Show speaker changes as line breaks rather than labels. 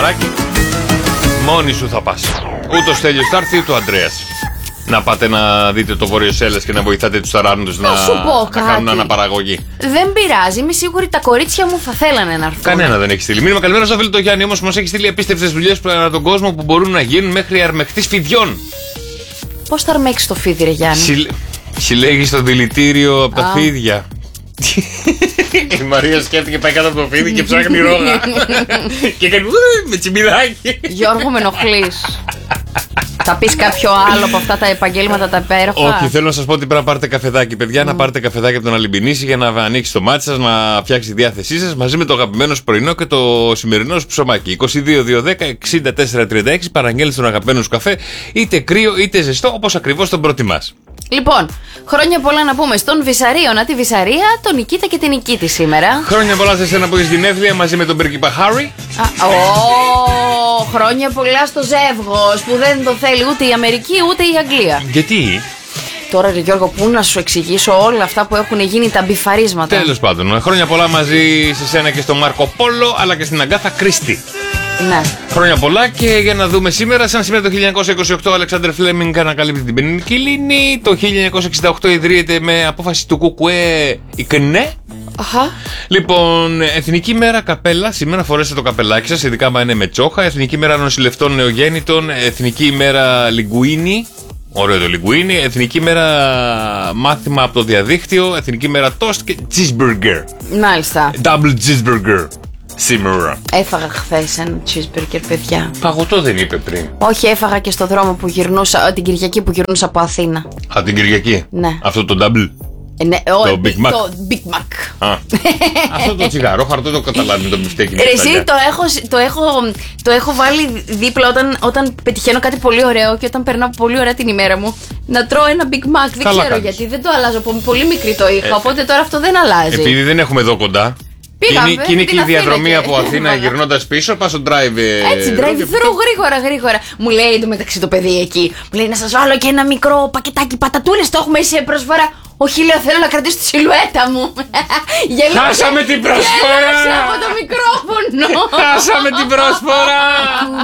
Σαμαράκη. Μόνη σου θα πας. Ούτε ο Στέλιος θα έρθει, ούτε ο Ανδρέας. Να πάτε να δείτε το Βόρειο Σέλλας και να βοηθάτε τους ταράνδους να κάνουν αναπαραγωγή.
Δεν πειράζει, είμαι σίγουρη τα κορίτσια μου θα θέλανε να έρθουν.
Κανένα δεν έχει στείλει. Μήνυμα καλημέρα στο φίλο το Γιάννη, όμως μας έχει στείλει απίστευτες δουλειές ανά τον κόσμο που μπορούν να γίνουν μέχρι αρμεχτής φιδιών.
Πώς θα αρμέξεις το φίδι, ρε Γιάννη?
Συλλέγει στο δηλητήριο από τα φίδια. Η Μαρία σκέφτηκε πάει κάτω από το φίδι και ψάχνει ρόγα. Και κάνει με τσιμπιδάκι.
Γιώργο, με ενοχλείς. Θα πεις κάποιο άλλο από αυτά τα επαγγέλματα τα υπέροχα?
Όχι, θέλω να σας πω ότι πρέπει να πάρετε καφεδάκι, παιδιά. Να πάρετε καφεδάκι από τον Αλυμπινίση για να ανοίξει το μάτι σας, να φτιάξει τη διάθεσή σας μαζί με το αγαπημένο σου πρωινό και το σημερινό σου ψωμάκι. 22-210-64-36. Παραγγέλνεις τον αγαπημένο σου καφέ, είτε κρύο είτε ζεστό, όπως ακριβώς τον προτιμάς.
Λοιπόν, χρόνια πολλά να πούμε στον Βυσαρίωνα, τη Βυσαρία, τον Νικήτα και την Νικήτη σήμερα.
Χρόνια πολλά σε εσένα που έχεις γενέθλια μαζί με τον πρίγκιπα Χάρι.
Χρόνια πολλά στο ζεύγος που δεν το θέλει ούτε η Αμερική ούτε η Αγγλία.
Γιατί?
Τώρα, ρε Γιώργο, πού να σου εξηγήσω όλα αυτά που έχουν γίνει τα μπιφαρίσματα.
Τέλος πάντων, χρόνια πολλά μαζί σε σένα και στον Μάρκο Πόλο αλλά και στην Αγκάθα Κρίστη.
Ναι.
Χρόνια πολλά και για να δούμε σήμερα. Σαν σήμερα το 1928 ο Αλεξάνδερ Φλέμινγκ ανακαλύπτει την πενικυλίνη. Το 1968 ιδρύεται με απόφαση του ΚΚΕ η ΚΝΕ.
Αχα.
Λοιπόν, Εθνική μέρα καπέλα. Σήμερα φορέστε το καπελάκι σας, ειδικά αν είναι με τσόχα. Εθνική μέρα νοσηλευτών νεογέννητων. Εθνική μέρα λιγκουίνι. Ωραίο το λιγκουίνι. Εθνική μέρα μάθημα από το διαδίκτυο. Εθνική μέρα toast και cheeseburger.
Μάλιστα.
Double cheeseburger. Σήμερα.
Έφαγα χθες ένα cheeseburger, παιδιά.
Παγωτό δεν είπε πριν.
Όχι, έφαγα και στο δρόμο που γυρνούσα, την Κυριακή που γυρνούσα από Αθήνα.
Α, την Κυριακή.
Ναι.
Αυτό το double.
Ναι,
το Big Mac.
Το Big Mac.
Αυτό το τσιγάρο χαρτό το καταλάβει με το μπιφτέκι.
Εσύ το έχω βάλει δίπλα όταν πετυχαίνω κάτι πολύ ωραίο και όταν περνάω πολύ ωραία την ημέρα μου. Να τρώω ένα Big Mac. Δεν
Καλά
ξέρω
κάνεις.
γιατί, δεν το αλλάζω. Από πολύ μικρή το είχα, οπότε τώρα αυτό δεν αλλάζει.
Επειδή δεν έχουμε εδώ κοντά.
Πήγαμε,
Και είναι και η
την
διαδρομή
Αθήνα
από Αθήνα γυρνώντας πίσω, πας στο drive.
Έτσι, drive-thru γρήγορα. Μου λέει εντωμεταξύ το παιδί εκεί. Μου λέει να σας βάλω και ένα μικρό πακετάκι πατατούλες. Το έχουμε σε προσφορά. Όχι, λέω, θέλω να κρατήσω τη σιλουέτα μου.
Χάσαμε την προσφορά!
Γέλασα από το μικρόφωνο.
Χάσαμε την προσφορά!